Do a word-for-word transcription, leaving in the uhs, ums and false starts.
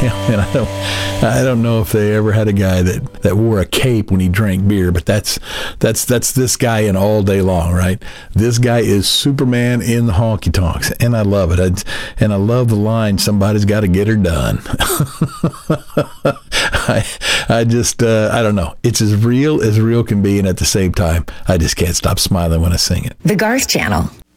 And I don't, I don't know if they ever had a guy that, that wore a cape when he drank beer, but that's that's that's this guy in all day long, right? This guy is Superman in the honky tonks, and I love it. I, and I love the line, "Somebody's got to get her done." I, I just, uh, I don't know. It's as real as real can be, and at the same time, I just can't stop smiling when I sing it. The Garth Channel.